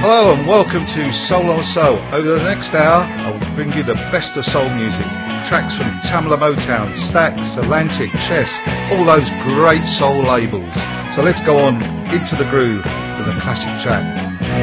Hello and welcome to Soul on Soul. Over the next hour, I will bring you the best of soul music. Tracks from Tamla Motown, Stax, Atlantic, Chess, all those great soul labels. So let's go on into the groove with a classic track.